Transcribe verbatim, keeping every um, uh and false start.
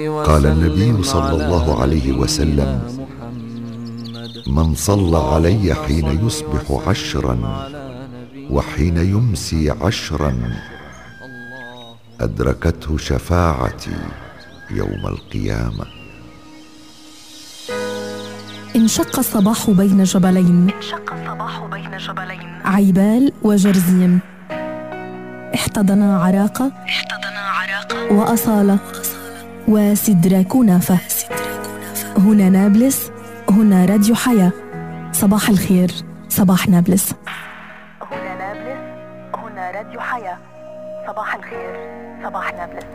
قال النبي صلى الله عليه وسلم: من صلى علي حين يصبح عشرا وحين يمسي عشرا أدركته شفاعتي يوم القيامة. انشق الصباح بين جبلين، انشق الصباح بين جبلين عيبال وجرزيم، احتضنا عراقة احتضنا عراقة وأصالة وسدرا كنافة. هنا نابلس، هنا راديو حياة. صباح الخير، صباح نابلس. هنا نابلس، هنا راديو حياة. صباح الخير، صباح نابلس.